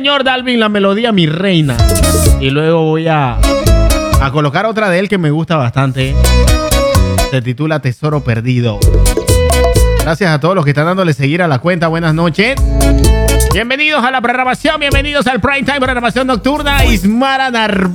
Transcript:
señor Dalvin la melodía Mi Reina. Y luego voy a colocar otra de él que me gusta bastante. Se titula Tesoro Perdido. Gracias a todos los que están dándole seguir a la cuenta. Buenas noches. Bienvenidos a la programación. Bienvenidos al Prime Time, programación nocturna. Ismara Narváez.